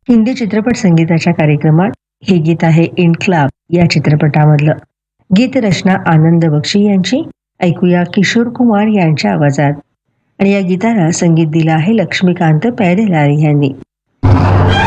हिंदी चित्रपट संगीताच्या कार्यक्रमात हे गीत आहे इन्क्लाब या चित्रपटामधलं. गीत रचना आनंद बक्षी यांची. ऐकूया किशोर कुमार यांच्या आवाजात. आणि या गीताला संगीत दिलं आहे लक्ष्मीकांत पैरेलाल यांनी.